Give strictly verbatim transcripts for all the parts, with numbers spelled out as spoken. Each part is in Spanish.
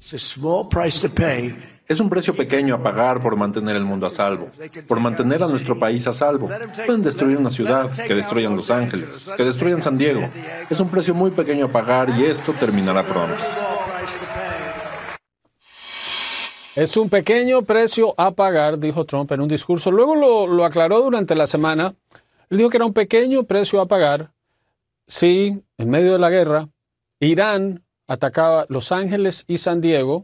Es un precio pequeño a pagar por mantener el mundo a salvo, por mantener a nuestro país a salvo. Pueden destruir una ciudad, que destruyan Los Ángeles, que destruyan San Diego. Es un precio muy pequeño a pagar y esto terminará pronto. Es un pequeño precio a pagar, dijo Trump en un discurso. Luego lo, lo aclaró durante la semana. Él dijo que era un pequeño precio a pagar si, en medio de la guerra, Irán atacaba Los Ángeles y San Diego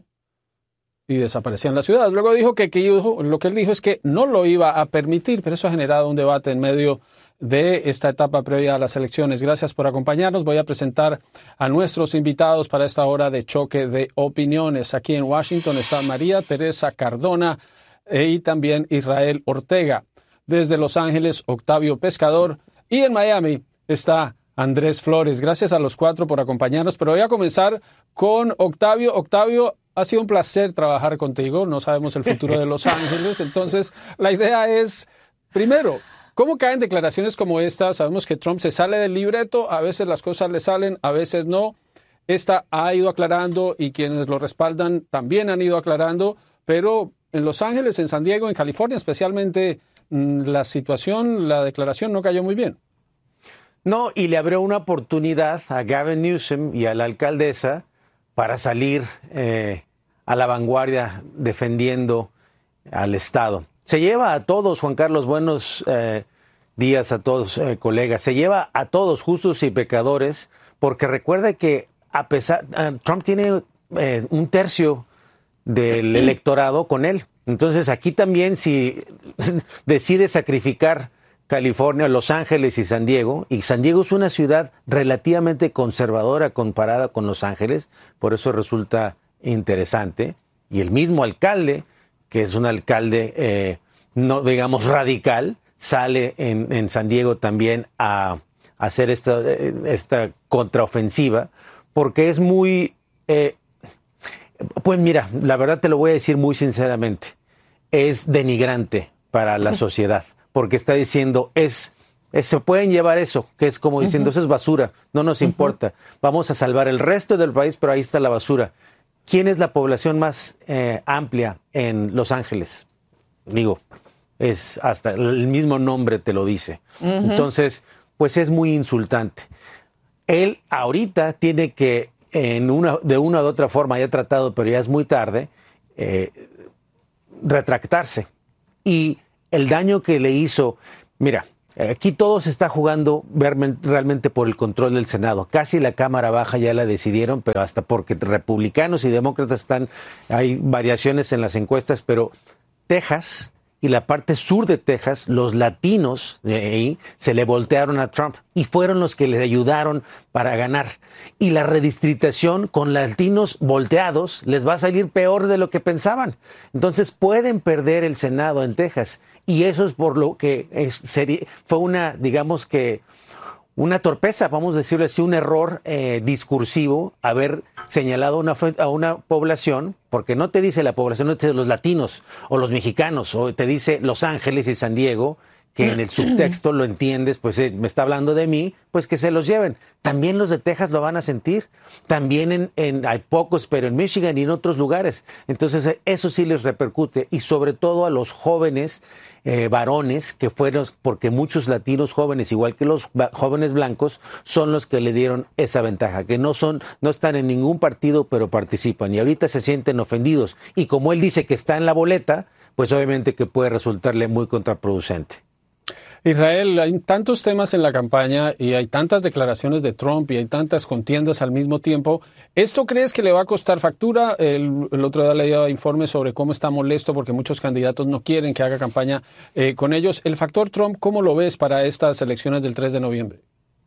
y desaparecían las ciudades. Luego dijo que, que dijo, lo que él dijo es que no lo iba a permitir, pero eso ha generado un debate en medio de esta etapa previa a las elecciones. Gracias por acompañarnos. Voy a presentar a nuestros invitados para esta hora de choque de opiniones. Aquí en Washington está María Teresa Cardona y también Israel Ortega. Desde Los Ángeles, Octavio Pescador. Y en Miami está Andrés Flores. Gracias a los cuatro por acompañarnos. Pero voy a comenzar con Octavio. Octavio, ha sido un placer trabajar contigo. No sabemos el futuro de Los Ángeles. Entonces, la idea es, primero, ¿cómo caen declaraciones como esta? Sabemos que Trump se sale del libreto. A veces las cosas le salen, a veces no. Esta ha ido aclarando y quienes lo respaldan también han ido aclarando. Pero en Los Ángeles, en San Diego, en California especialmente, la situación, la declaración no cayó muy bien. No, y le abrió una oportunidad a Gavin Newsom y a la alcaldesa para salir eh, a la vanguardia defendiendo al Estado. Se lleva a todos, Juan Carlos, buenos eh, días a todos, eh, colegas. Se lleva a todos, justos y pecadores, porque recuerda que a pesar, uh, Trump tiene eh, un tercio del electorado con él. Entonces aquí también si decide sacrificar California, Los Ángeles y San Diego, y San Diego es una ciudad relativamente conservadora comparada con Los Ángeles, por eso resulta interesante. Y el mismo alcalde, que es un alcalde, eh, no digamos radical, sale en, en San Diego también a, a hacer esta, esta contraofensiva, porque es muy... Eh, pues mira, la verdad te lo voy a decir muy sinceramente, es denigrante para la sociedad. Porque está diciendo, es, es se pueden llevar eso, que es como diciendo, uh-huh. eso es basura, no nos uh-huh. importa. Vamos a salvar el resto del país, pero ahí está la basura. ¿Quién es la población más eh, amplia en Los Ángeles? Digo, es hasta el mismo nombre te lo dice. Uh-huh. Entonces, pues es muy insultante. Él ahorita tiene que, en una, de una u otra forma, ya ha tratado, pero ya es muy tarde, eh, retractarse. Y el daño que le hizo, mira, aquí todo se está jugando realmente por el control del Senado. Casi la Cámara Baja ya la decidieron, pero hasta porque republicanos y demócratas están, hay variaciones en las encuestas, pero Texas y la parte sur de Texas, los latinos de ahí se le voltearon a Trump y fueron los que le ayudaron para ganar. Y la redistritación con latinos volteados les va a salir peor de lo que pensaban. Entonces pueden perder el Senado en Texas. Y eso es por lo que es, sería, fue una, digamos que, una torpeza, vamos a decirlo así, un error eh, discursivo, haber señalado una, a una población, porque no te dice la población, no te dice los latinos o los mexicanos, o te dice Los Ángeles y San Diego, que en el subtexto lo entiendes, pues eh, me está hablando de mí, pues que se los lleven. También los de Texas lo van a sentir, también en, en hay pocos, pero en Michigan y en otros lugares. Entonces eso sí les repercute, y sobre todo a los jóvenes eh, varones, que fueron, porque muchos latinos jóvenes, igual que los jóvenes blancos, son los que le dieron esa ventaja, que no son, no están en ningún partido, pero participan, y ahorita se sienten ofendidos. Y como él dice que está en la boleta, pues obviamente que puede resultarle muy contraproducente. Israel, hay tantos temas en la campaña y hay tantas declaraciones de Trump y hay tantas contiendas al mismo tiempo. ¿Esto crees que le va a costar factura? El, el otro día leía informes sobre cómo está molesto porque muchos candidatos no quieren que haga campaña eh, con ellos. El factor Trump, ¿cómo lo ves para estas elecciones del tres de noviembre?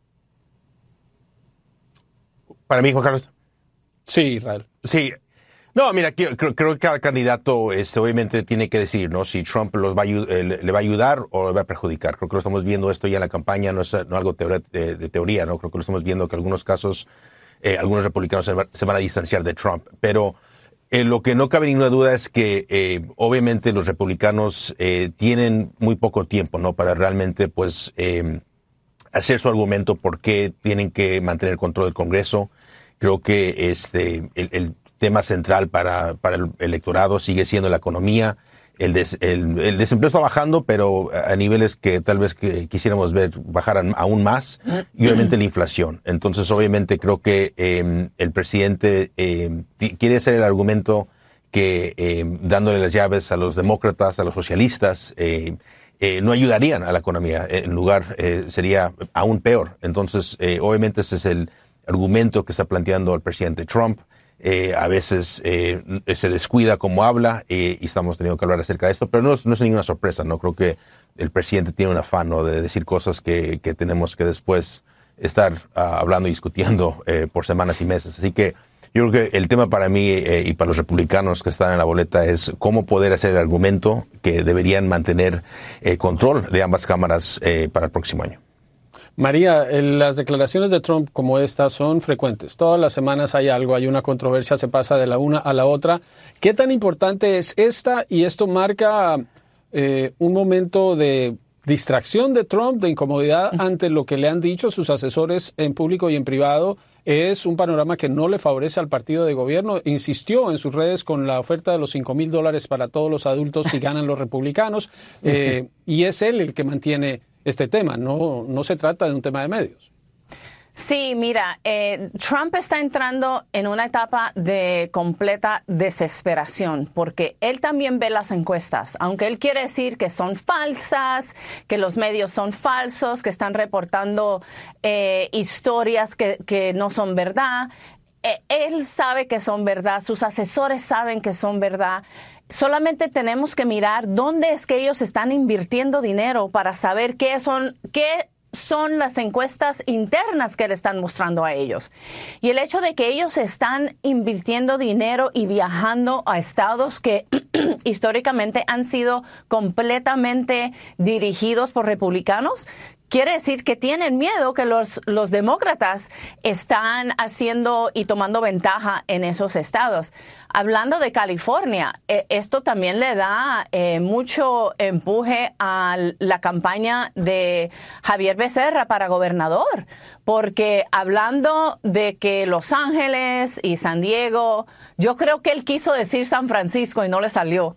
¿Para mí, Juan Carlos? Sí, Israel. Sí. No, mira, creo, creo que cada candidato este, obviamente tiene que decir, ¿no? Si Trump los va a, eh, le va a ayudar o le va a perjudicar. Creo que lo estamos viendo esto ya en la campaña, no es no algo teoría, de, de teoría, ¿no? Creo que lo estamos viendo que en algunos casos eh, algunos republicanos se, va, se van a distanciar de Trump. Pero eh, lo que no cabe ninguna duda es que eh, obviamente los republicanos eh, tienen muy poco tiempo, ¿no? Para realmente, pues, eh, hacer su argumento por qué tienen que mantener el control del Congreso. Creo que este el, el tema central para, para el electorado sigue siendo la economía. El, des, el, el desempleo está bajando, pero a niveles que tal vez que quisiéramos ver bajaran aún más, y obviamente la inflación. Entonces, obviamente, creo que eh, el presidente eh, quiere hacer el argumento que eh, dándole las llaves a los demócratas, a los socialistas, eh, eh, no ayudarían a la economía. En lugar, eh, sería aún peor. Entonces, eh, obviamente, ese es el argumento que está planteando el presidente Trump. Eh, a veces eh, se descuida cómo habla eh, y estamos teniendo que hablar acerca de esto, pero no es, no es ninguna sorpresa, ¿no? Creo que el presidente tiene un afán, ¿no?, de decir cosas que, que tenemos que después estar uh, hablando y discutiendo eh, por semanas y meses. Así que yo creo que el tema para mí eh, y para los republicanos que están en la boleta es cómo poder hacer el argumento que deberían mantener eh, control de ambas cámaras eh, para el próximo año. María, las declaraciones de Trump como esta son frecuentes. Todas las semanas hay algo, hay una controversia, se pasa de la una a la otra. ¿Qué tan importante es esta? Y esto marca eh, un momento de distracción de Trump, de incomodidad ante lo que le han dicho sus asesores en público y en privado. Es un panorama que no le favorece al partido de gobierno. Insistió en sus redes con la oferta de los cinco mil dólares para todos los adultos si ganan los republicanos. Eh, y es él el que mantiene este tema, no, no se trata de un tema de medios. Sí, mira, eh, Trump está entrando en una etapa de completa desesperación porque él también ve las encuestas, aunque él quiere decir que son falsas, que los medios son falsos, que están reportando eh, historias que, que no son verdad. Eh, él sabe que son verdad, sus asesores saben que son verdad. Solamente tenemos que mirar dónde es que ellos están invirtiendo dinero para saber qué son, qué son las encuestas internas que le están mostrando a ellos. Y el hecho de que ellos están invirtiendo dinero y viajando a estados que históricamente han sido completamente dirigidos por republicanos, quiere decir que tienen miedo que los, los demócratas están haciendo y tomando ventaja en esos estados. Hablando de California, eh, esto también le da eh, mucho empuje a la campaña de Javier Becerra para gobernador, porque hablando de que Los Ángeles y San Diego, yo creo que él quiso decir San Francisco y no le salió.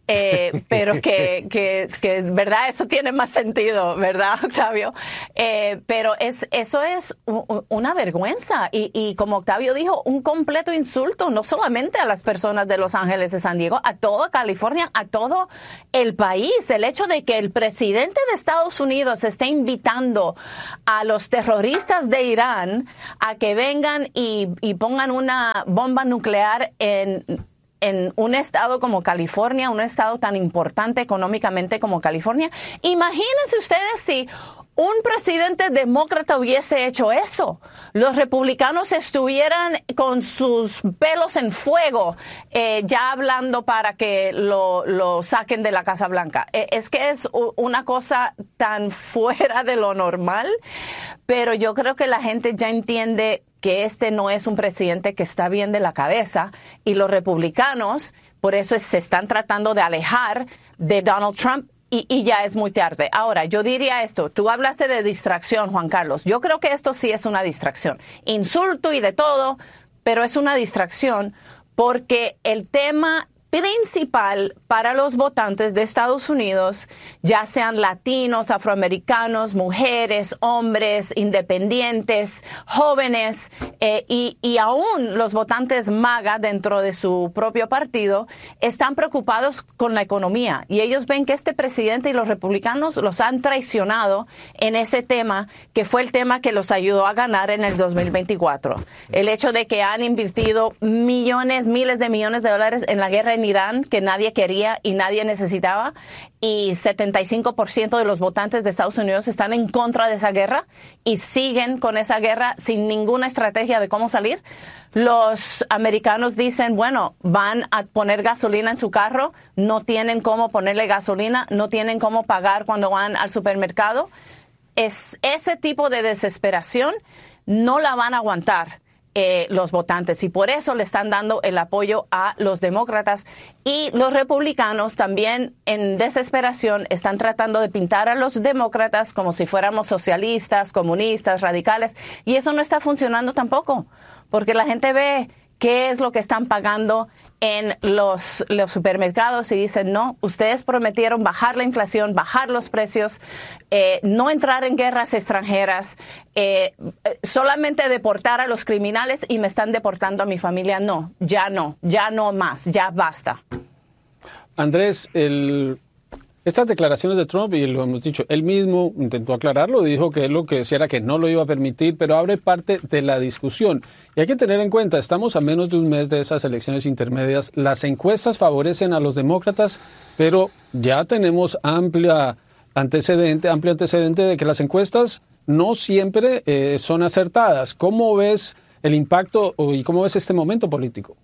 Eh, pero que, que, que, verdad, eso tiene más sentido, ¿verdad, Octavio? Eh, pero es, eso es un, una vergüenza y, y, como Octavio dijo, un completo insulto, no solamente a las personas de Los Ángeles y San Diego, a toda California, a todo el país. El hecho de que el presidente de Estados Unidos esté invitando a los terroristas de Irán a que vengan y, y pongan una bomba nuclear en en un estado como California, un estado tan importante económicamente como California. Imagínense ustedes si un presidente demócrata hubiese hecho eso. Los republicanos estuvieran con sus pelos en fuego, eh, ya hablando para que lo, lo saquen de la Casa Blanca. Eh, es que es una cosa tan fuera de lo normal, pero yo creo que la gente ya entiende que este no es un presidente que está bien de la cabeza, y los republicanos por eso se están tratando de alejar de Donald Trump, y, y ya es muy tarde. Ahora, yo diría esto, tú hablaste de distracción, Juan Carlos. Yo creo que esto sí es una distracción. Insulto y de todo, pero es una distracción porque el tema principal para los votantes de Estados Unidos, ya sean latinos, afroamericanos, mujeres, hombres, independientes, jóvenes eh, y, y aún los votantes MAGA dentro de su propio partido, están preocupados con la economía y ellos ven que este presidente y los republicanos los han traicionado en ese tema que fue el tema que los ayudó a ganar en el dos mil veinticuatro. El hecho de que han invertido millones, miles de millones de dólares en la guerra en Irán, que nadie quería y nadie necesitaba, y setenta y cinco por ciento de los votantes de Estados Unidos están en contra de esa guerra y siguen con esa guerra sin ninguna estrategia de cómo salir. Los americanos dicen, bueno, van a poner gasolina en su carro, no tienen cómo ponerle gasolina, no tienen cómo pagar cuando van al supermercado. Es ese tipo de desesperación no la van a aguantar Eh, los votantes, y por eso le están dando el apoyo a los demócratas, y los republicanos también en desesperación están tratando de pintar a los demócratas como si fuéramos socialistas, comunistas, radicales, y eso no está funcionando tampoco, porque la gente ve qué es lo que están pagando en los, los supermercados y dicen, no, ustedes prometieron bajar la inflación, bajar los precios, eh, no entrar en guerras extranjeras, eh, solamente deportar a los criminales y me están deportando a mi familia. No, ya no, ya no más, ya basta. Andrés, el... estas declaraciones de Trump, y lo hemos dicho, él mismo intentó aclararlo, dijo que él lo que decía era que no lo iba a permitir, pero abre parte de la discusión. Y hay que tener en cuenta, estamos a menos de un mes de esas elecciones intermedias, las encuestas favorecen a los demócratas, pero ya tenemos amplia antecedente, amplio antecedente de que las encuestas no siempre eh, son acertadas. ¿Cómo ves el impacto y cómo ves este momento político?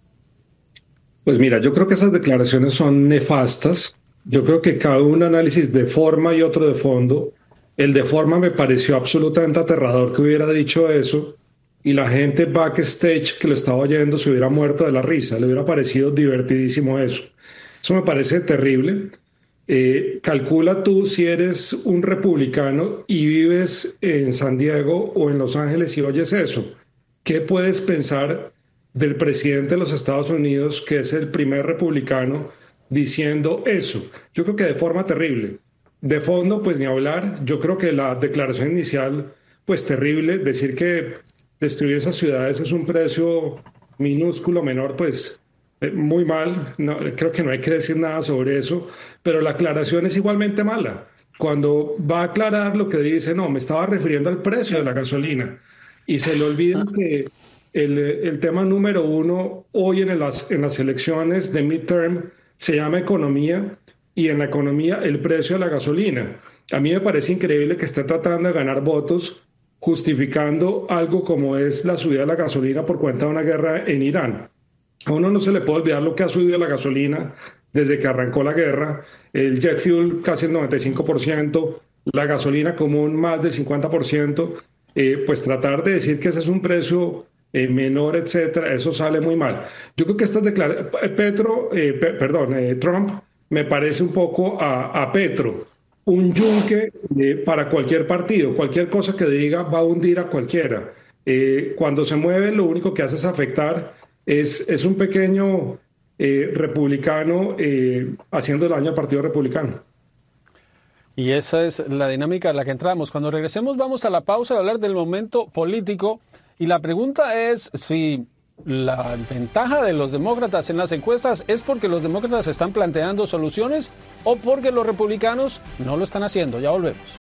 Pues mira, yo creo que esas declaraciones son nefastas. Yo creo que cabe un análisis de forma y otro de fondo. El de forma me pareció absolutamente aterrador que hubiera dicho eso y la gente backstage que lo estaba oyendo se hubiera muerto de la risa. Le hubiera parecido divertidísimo eso. Eso me parece terrible. Eh, calcula tú si eres un republicano y vives en San Diego o en Los Ángeles y oyes eso. ¿Qué puedes pensar del presidente de los Estados Unidos, que es el primer republicano, diciendo eso? Yo creo que de forma terrible. De fondo, pues ni hablar. Yo creo que la declaración inicial, pues terrible. Decir que destruir esas ciudades es un precio minúsculo, menor, pues eh, muy mal. No, creo que no hay que decir nada sobre eso. Pero la aclaración es igualmente mala. Cuando va a aclarar lo que dice, no, me estaba refiriendo al precio de la gasolina. Y se le olvida que el, el tema número uno hoy en las, en las elecciones de midterm se llama economía, y en la economía el precio de la gasolina. A mí me parece increíble que esté tratando de ganar votos justificando algo como es la subida de la gasolina por cuenta de una guerra en Irán. A uno no se le puede olvidar lo que ha subido la gasolina desde que arrancó la guerra. El jet fuel casi el noventa y cinco por ciento, la gasolina común más del cincuenta por ciento. Eh, pues tratar de decir que ese es un precio Eh, menor, etcétera, eso sale muy mal. Yo creo que estas declaraciones, Petro, eh, pe perdón, eh, Trump, me parece un poco a, a Petro, un yunque eh, para cualquier partido, cualquier cosa que diga va a hundir a cualquiera. Eh, cuando se mueve, lo único que hace es afectar, es, es un pequeño eh, republicano eh, haciendo daño al Partido Republicano. Y esa es la dinámica a la que entramos. Cuando regresemos vamos a la pausa a hablar del momento político. Y la pregunta es si la ventaja de los demócratas en las encuestas es porque los demócratas están planteando soluciones o porque los republicanos no lo están haciendo. Ya volvemos.